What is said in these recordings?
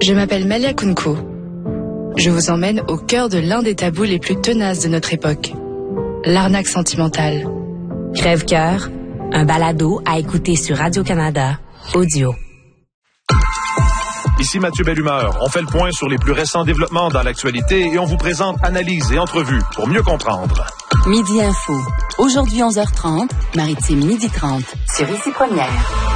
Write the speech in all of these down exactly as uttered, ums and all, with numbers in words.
Je m'appelle Malia Kunko. Je vous emmène au cœur de l'un des tabous les plus tenaces de notre époque, l'arnaque sentimentale. Crève-cœur, un balado à écouter sur Radio-Canada, audio. Ici Mathieu Bellumeur. On fait le point sur les plus récents développements dans l'actualité et on vous présente analyses et entrevues pour mieux comprendre. Midi Info. Aujourd'hui onze heures trente, Maritime midi trente, sur Ici Première.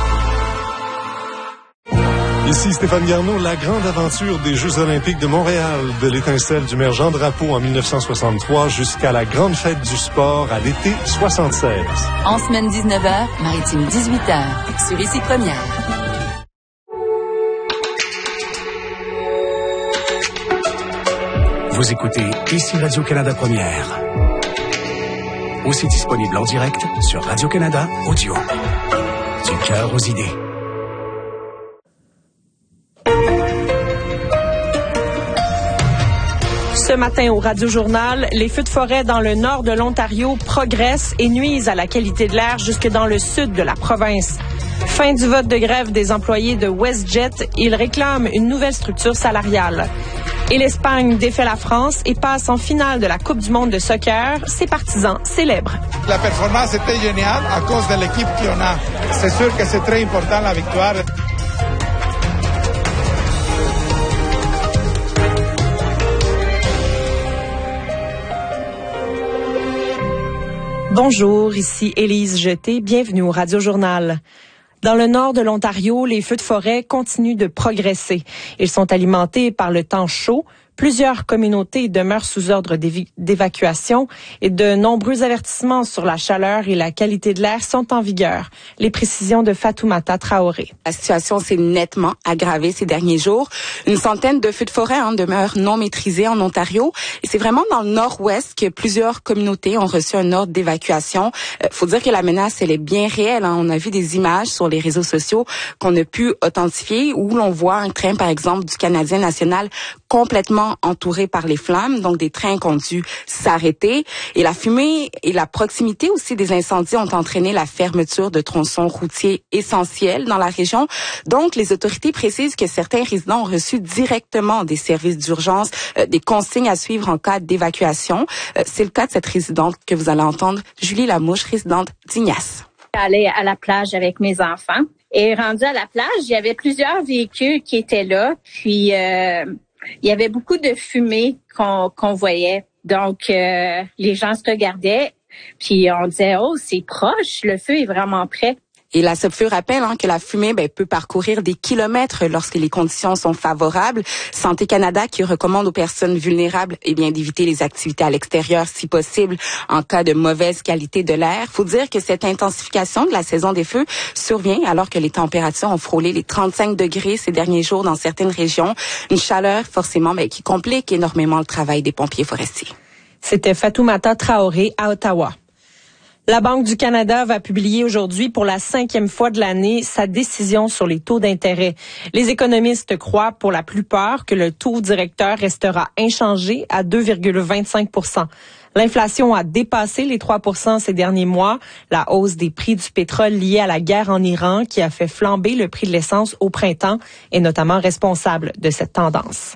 Ici Stéphane Garneau, la grande aventure des Jeux olympiques de Montréal, de l'étincelle du maire Jean Drapeau en dix-neuf cent soixante-trois jusqu'à la grande fête du sport à l'été soixante-seize. En semaine dix-neuf heures, Maritime dix-huit heures, sur Ici Première. Vous écoutez Ici Radio-Canada Première. Aussi disponible en direct sur Radio-Canada Audio. Du cœur aux idées. Ce matin au Radio-Journal, les feux de forêt dans le nord de l'Ontario progressent et nuisent à la qualité de l'air jusque dans le sud de la province. Fin du vote de grève des employés de WestJet, ils réclament une nouvelle structure salariale. Et l'Espagne défait la France et passe en finale de la Coupe du monde de soccer. Ses partisans célèbrent. La performance était géniale à cause de l'équipe qu'on a. C'est sûr que c'est très important la victoire. Bonjour, ici Élise Jeté. Bienvenue au Radio-Journal. Dans le nord de l'Ontario, les feux de forêt continuent de progresser. Ils sont alimentés par le temps chaud. Plusieurs communautés demeurent sous ordre d'évi- d'évacuation et de nombreux avertissements sur la chaleur et la qualité de l'air sont en vigueur. Les précisions de Fatoumata Traoré. La situation s'est nettement aggravée ces derniers jours. Une centaine de feux de forêt hein, demeurent non maîtrisés en Ontario. Et c'est vraiment dans le nord-ouest que plusieurs communautés ont reçu un ordre d'évacuation. Euh, faut dire que la menace, elle est bien réelle. Hein. On a vu des images sur les réseaux sociaux qu'on a pu authentifier où l'on voit un train, par exemple, du Canadien national complètement entouré par les flammes, donc des trains qui ont dû s'arrêter. Et la fumée et la proximité aussi des incendies ont entraîné la fermeture de tronçons routiers essentiels dans la région. Donc, les autorités précisent que certains résidents ont reçu directement des services d'urgence, euh, des consignes à suivre en cas d'évacuation. Euh, c'est le cas de cette résidente que vous allez entendre, Julie Lamouche, résidente d'Ignace. J'allais à la plage avec mes enfants et rendue à la plage, il y avait plusieurs véhicules qui étaient là, puis euh, il y avait beaucoup de fumée qu'on, qu'on voyait. Donc, euh, les gens se regardaient, puis on disait « Oh, c'est proche, le feu est vraiment près ». Et la Sopfeu rappelle hein, que la fumée ben, peut parcourir des kilomètres lorsque les conditions sont favorables. Santé Canada qui recommande aux personnes vulnérables eh bien d'éviter les activités à l'extérieur si possible en cas de mauvaise qualité de l'air. Faut dire que cette intensification de la saison des feux survient alors que les températures ont frôlé les trente-cinq degrés ces derniers jours dans certaines régions. Une chaleur forcément ben, qui complique énormément le travail des pompiers forestiers. C'était Fatoumata Traoré à Ottawa. La Banque du Canada va publier aujourd'hui pour la cinquième fois de l'année sa décision sur les taux d'intérêt. Les économistes croient pour la plupart que le taux directeur restera inchangé à deux virgule vingt-cinq pour cent. L'inflation a dépassé les trois pour cent ces derniers mois. La hausse des prix du pétrole liée à la guerre en Iran qui a fait flamber le prix de l'essence au printemps est notamment responsable de cette tendance.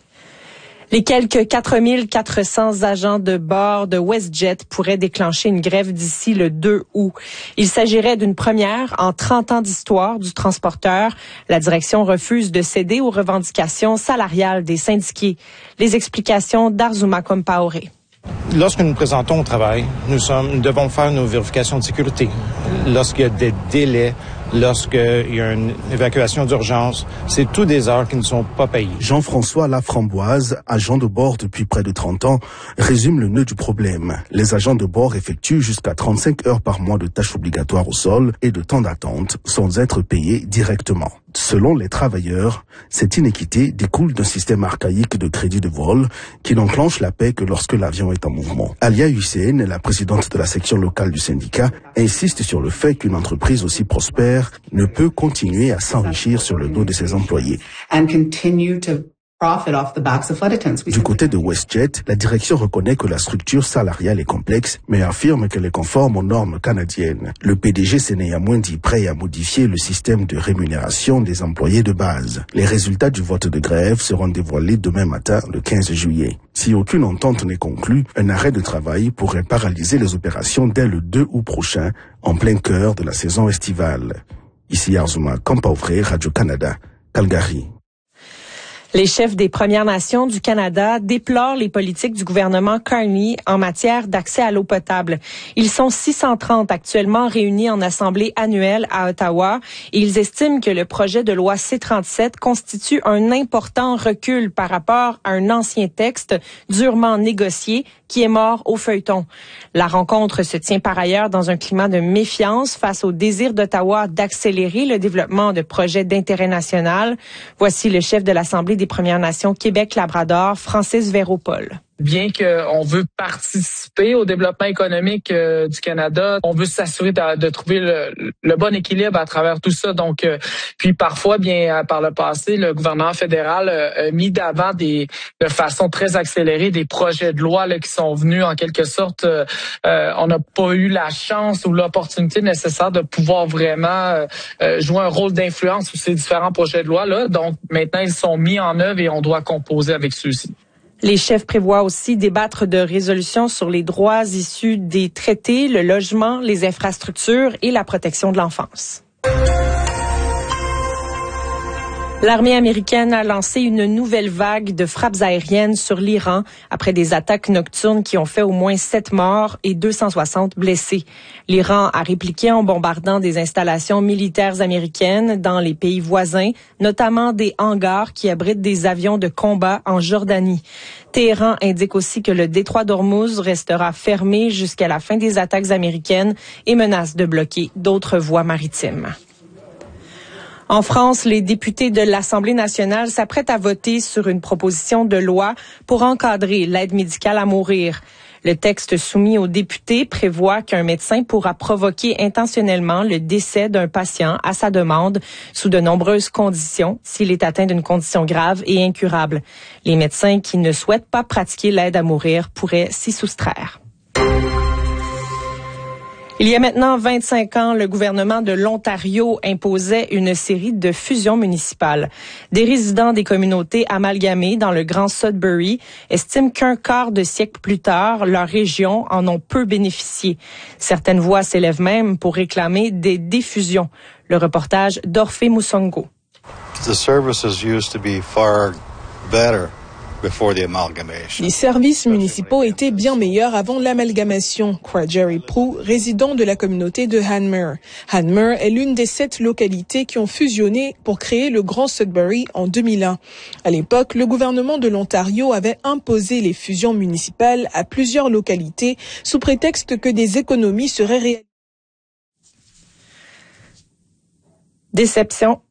Les quelques quatre mille quatre cents agents de bord de WestJet pourraient déclencher une grève d'ici le deux août. Il s'agirait d'une première en trente ans d'histoire du transporteur. La direction refuse de céder aux revendications salariales des syndiqués. Les explications d'Arzuma Compaoré. Lorsque nous nous présentons au travail, nous, sommes, nous devons faire nos vérifications de sécurité. Lorsqu'il y a des délais, lorsqu'il y a une évacuation d'urgence, c'est tous des heures qui ne sont pas payées. Jean-François Laframboise, agent de bord depuis près de trente ans, résume le nœud du problème. Les agents de bord effectuent jusqu'à trente-cinq heures par mois de tâches obligatoires au sol et de temps d'attente sans être payés directement. Selon les travailleurs, cette inéquité découle d'un système archaïque de crédit de vol qui n'enclenche la paie que lorsque l'avion est en mouvement. Alia Hussein, la présidente de la section locale du syndicat, insiste sur le fait qu'une entreprise aussi prospère ne peut continuer à s'enrichir sur le dos de ses employés. Du côté de WestJet, la direction reconnaît que la structure salariale est complexe, mais affirme qu'elle est conforme aux normes canadiennes. Le P D G s'est néanmoins dit prêt à modifier le système de rémunération des employés de base. Les résultats du vote de grève seront dévoilés demain matin, le quinze juillet. Si aucune entente n'est conclue, un arrêt de travail pourrait paralyser les opérations dès le deux août prochain, en plein cœur de la saison estivale. Ici Arzuma Compaoré, Radio-Canada, Calgary. Les chefs des Premières Nations du Canada déplorent les politiques du gouvernement Carney en matière d'accès à l'eau potable. Ils sont six cent trente actuellement réunis en assemblée annuelle à Ottawa et ils estiment que le projet de loi C trente-sept constitue un important recul par rapport à un ancien texte durement négocié qui est mort au feuilleton. La rencontre se tient par ailleurs dans un climat de méfiance face au désir d'Ottawa d'accélérer le développement de projets d'intérêt national. Voici le chef de l'Assemblée des Premières Nations Québec-Labrador, Francis Véropol. Bien qu'on veut participer au développement économique euh, du Canada, on veut s'assurer de, de trouver le, le bon équilibre à travers tout ça. Donc, euh, puis parfois, bien euh, par le passé, le gouvernement fédéral euh, a mis d'avant des, de façon très accélérée des projets de loi là, qui sont venus en quelque sorte. Euh, euh, on n'a pas eu la chance ou l'opportunité nécessaire de pouvoir vraiment euh, jouer un rôle d'influence sur ces différents projets de loi là. Donc, maintenant, ils sont mis en œuvre et on doit composer avec ceux-ci. Les chefs prévoient aussi débattre de résolutions sur les droits issus des traités, le logement, les infrastructures et la protection de l'enfance. L'armée américaine a lancé une nouvelle vague de frappes aériennes sur l'Iran après des attaques nocturnes qui ont fait au moins sept morts et deux cent soixante blessés. L'Iran a répliqué en bombardant des installations militaires américaines dans les pays voisins, notamment des hangars qui abritent des avions de combat en Jordanie. Téhéran indique aussi que le détroit d'Ormuz restera fermé jusqu'à la fin des attaques américaines et menace de bloquer d'autres voies maritimes. En France, les députés de l'Assemblée nationale s'apprêtent à voter sur une proposition de loi pour encadrer l'aide médicale à mourir. Le texte soumis aux députés prévoit qu'un médecin pourra provoquer intentionnellement le décès d'un patient à sa demande sous de nombreuses conditions s'il est atteint d'une condition grave et incurable. Les médecins qui ne souhaitent pas pratiquer l'aide à mourir pourraient s'y soustraire. Il y a maintenant vingt-cinq ans, le gouvernement de l'Ontario imposait une série de fusions municipales. Des résidents des communautés amalgamées dans le Grand Sudbury estiment qu'un quart de siècle plus tard, leurs régions en ont peu bénéficié. Certaines voix s'élèvent même pour réclamer des défusions. Le reportage d'Orphée Moussongo. The services used to be far better. Les services municipaux étaient bien meilleurs avant l'amalgamation, croit Jerry Prue, résident de la communauté de Hanmer. Hanmer est l'une des sept localités qui ont fusionné pour créer le Grand Sudbury en deux mille un. À l'époque, le gouvernement de l'Ontario avait imposé les fusions municipales à plusieurs localités sous prétexte que des économies seraient réalisées. Déception.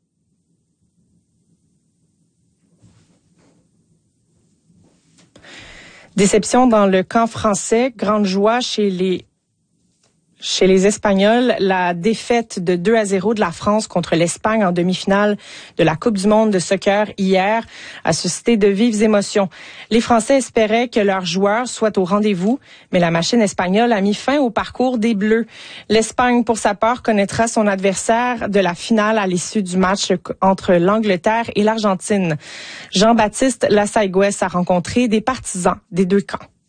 Déception dans le camp français, grande joie chez les Chez les Espagnols, la défaite de deux à zéro de la France contre l'Espagne en demi-finale de la Coupe du monde de soccer hier a suscité de vives émotions. Les Français espéraient que leurs joueurs soient au rendez-vous, mais la machine espagnole a mis fin au parcours des Bleus. L'Espagne, pour sa part, connaîtra son adversaire de la finale à l'issue du match entre l'Angleterre et l'Argentine. Jean-Baptiste Lassaigüez a rencontré des partisans des deux camps.